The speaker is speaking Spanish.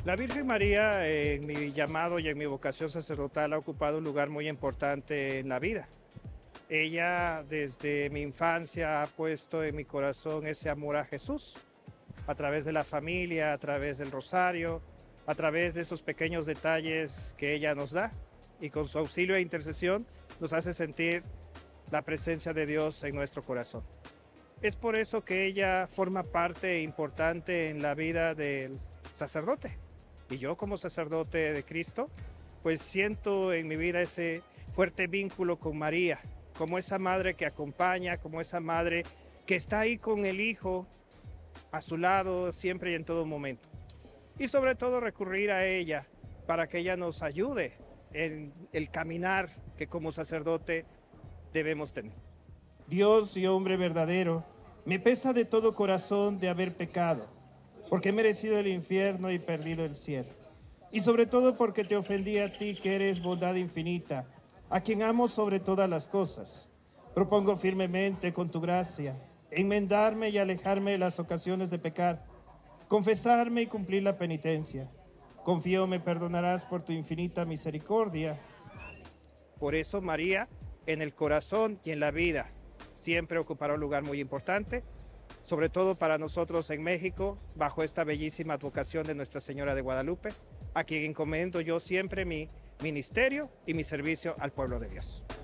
La Virgen María en mi llamado y en mi vocación sacerdotal ha ocupado un lugar muy importante en la vida. Ella desde mi infancia ha puesto en mi corazón ese amor a Jesús, a través de la familia, a través del rosario, a través de esos pequeños detalles que ella nos da y con su auxilio e intercesión nos hace sentir la presencia de Dios en nuestro corazón. Es por eso que ella forma parte importante en la vida del sacerdote. Y yo como sacerdote de Cristo, pues siento en mi vida ese fuerte vínculo con María, como esa madre que acompaña, como esa madre que está ahí con el Hijo a su lado siempre y en todo momento. Y sobre todo recurrir a ella para que ella nos ayude en el caminar que como sacerdote debemos tener. Dios y hombre verdadero, me pesa de todo corazón de haber pecado, porque he merecido el infierno y perdido el cielo. Y sobre todo porque te ofendí a ti, que eres bondad infinita, a quien amo sobre todas las cosas. Propongo firmemente, con tu gracia, enmendarme y alejarme de las ocasiones de pecar, confesarme y cumplir la penitencia. Confío me perdonarás por tu infinita misericordia. Por eso María, en el corazón y en la vida, siempre ocupará un lugar muy importante, sobre todo para nosotros en México, bajo esta bellísima advocación de Nuestra Señora de Guadalupe, a quien encomiendo yo siempre mi ministerio y mi servicio al pueblo de Dios.